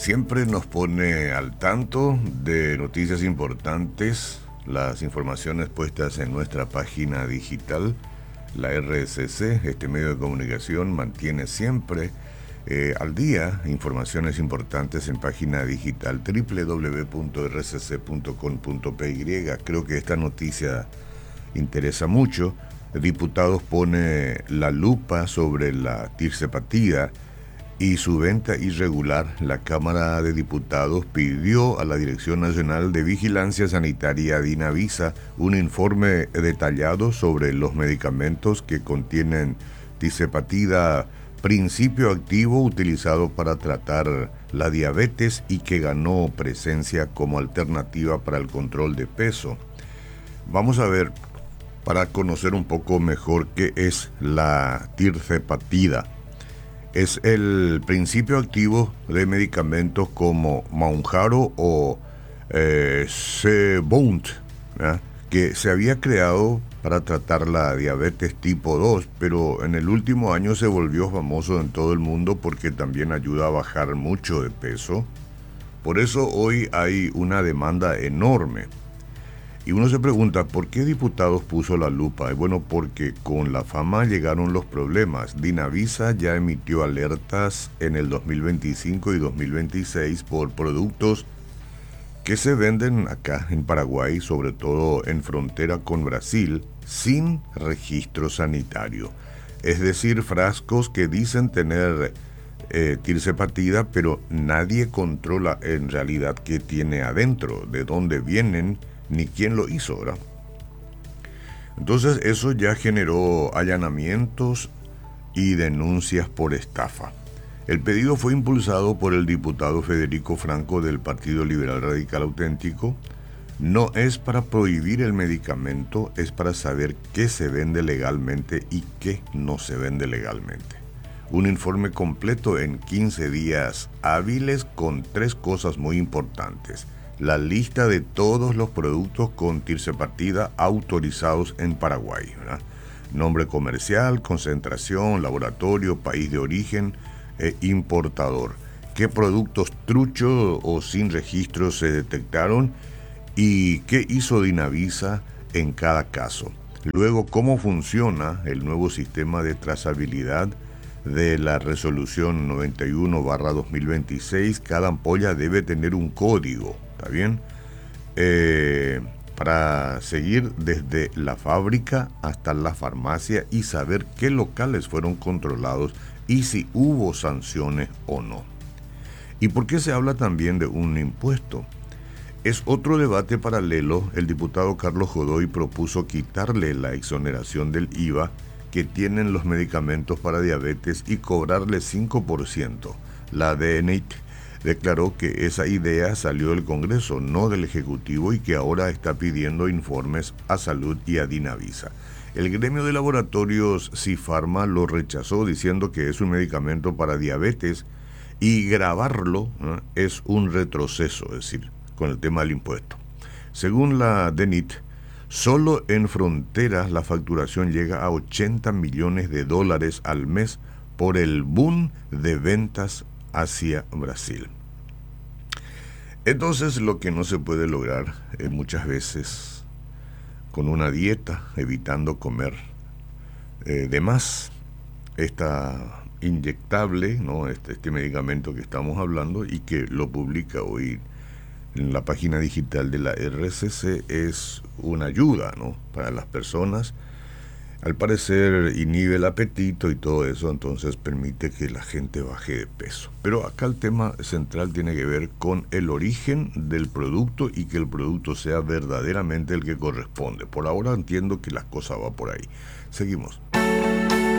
Siempre nos pone al tanto de noticias importantes, las informaciones puestas en nuestra página digital. La RSC, este medio de comunicación, mantiene siempre al día informaciones importantes en página digital www.rcc.com.py. Creo que esta noticia interesa mucho. Diputados pone la lupa sobre la tirzepatida y su venta irregular. La Cámara de Diputados pidió a la Dirección Nacional de Vigilancia Sanitaria, DINAVISA, un informe detallado sobre los medicamentos que contienen tirzepatida, principio activo utilizado para tratar la diabetes y que ganó presencia como alternativa para el control de peso. Vamos a ver, para conocer un poco mejor qué es la tirzepatida. Es el principio activo de medicamentos como Mounjaro o Zebound, que se había creado para tratar la diabetes tipo 2, pero en el último año se volvió famoso en todo el mundo porque también ayuda a bajar mucho de peso. Por eso hoy hay una demanda enorme. Y uno se pregunta, ¿por qué Diputados puso la lupa? Bueno, porque con la fama llegaron los problemas. DINAVISA ya emitió alertas en el 2025 y 2026 por productos que se venden acá en Paraguay, sobre todo en frontera con Brasil, sin registro sanitario. Es decir, frascos que dicen tener tirzepatida, pero nadie controla en realidad qué tiene adentro, de dónde vienen, ni quién lo hizo, ¿verdad? Entonces eso ya generó allanamientos y denuncias por estafa. El pedido fue impulsado por el diputado Federico Franco del Partido Liberal Radical Auténtico. No es para prohibir el medicamento, es para saber qué se vende legalmente y qué no se vende legalmente. Un informe completo en 15 días hábiles con 3 cosas muy importantes. La lista de todos los productos con tirzepatida autorizados en Paraguay, ¿verdad? Nombre comercial, concentración, laboratorio, país de origen e importador. ¿Qué productos truchos o sin registro se detectaron? ¿Y qué hizo DINAVISA en cada caso? Luego, ¿cómo funciona el nuevo sistema de trazabilidad de la resolución 91/2026? Cada ampolla debe tener un código, ¿está bien? Para seguir desde la fábrica hasta la farmacia y saber qué locales fueron controlados y si hubo sanciones o no. ¿Y por qué se habla también de un impuesto? Es otro debate paralelo. El diputado Carlos Godoy propuso quitarle la exoneración del IVA que tienen los medicamentos para diabetes y cobrarle 5%. La DNIT declaró que esa idea salió del Congreso, no del Ejecutivo, y que ahora está pidiendo informes a Salud y a DINAVISA. El gremio de laboratorios Cifarma lo rechazó diciendo que es un medicamento para diabetes y grabarlo es un retroceso, es decir, con el tema del impuesto. Según la DNIT, solo en fronteras la facturación llega a $80 millones al mes por el boom de ventas hacia Brasil. Entonces, lo que no se puede lograr muchas veces con una dieta, evitando comer de más, esta inyectable, ¿no? este medicamento que estamos hablando y que lo publica hoy en la página digital de la RCC, es una ayuda, ¿no? Para las personas. Al parecer inhibe el apetito y todo eso, entonces permite que la gente baje de peso. Pero acá el tema central tiene que ver con el origen del producto y que el producto sea verdaderamente el que corresponde. Por ahora entiendo que la cosa va por ahí. Seguimos.